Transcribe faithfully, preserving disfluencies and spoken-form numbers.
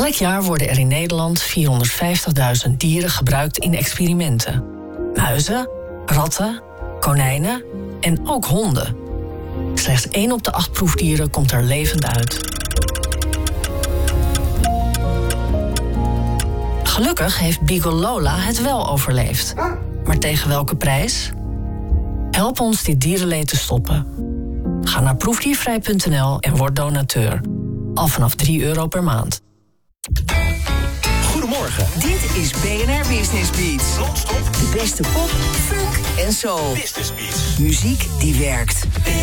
Elk jaar worden er in Nederland vierhonderdvijftigduizend dieren gebruikt in experimenten. Muizen, ratten, konijnen en ook honden. Slechts één op de acht proefdieren komt er levend uit. Gelukkig heeft Beagle Lola het wel overleefd. Maar tegen welke prijs? Help ons dit dierenleed te stoppen. Ga naar proefdiervrij punt n l en word donateur. Al vanaf drie euro per maand. Goedemorgen. Dit is B N R Business Beats. Non-stop. De beste pop, funk en soul. Business Beats. Muziek die werkt.